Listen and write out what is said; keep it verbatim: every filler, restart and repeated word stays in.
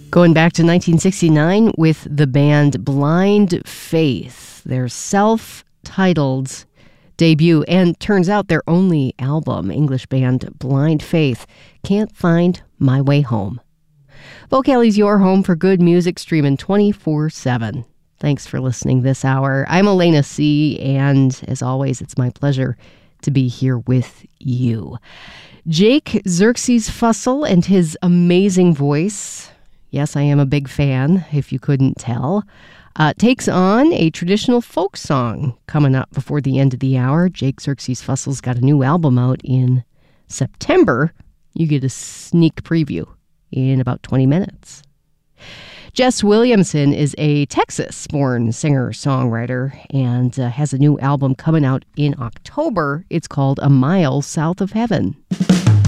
Going back to nineteen sixty-nine with the band Blind Faith, their self-titled debut, and turns out their only album, English band Blind Faith, Can't Find My Way Home. Vocali's your home for good music, streaming twenty-four seven. Thanks for listening this hour. I'm Elena C., and as always, it's my pleasure to be here with you. Jake Xerxes Fussell and his amazing voice, yes, I am a big fan, if you couldn't tell, uh, takes on a traditional folk song coming up before the end of the hour. Jake Xerxes Fussell's got a new album out in September. You get a sneak preview in about twenty minutes. Jess Williamson is a Texas-born singer-songwriter and uh, has a new album coming out in October. It's called A Mile South of Heaven.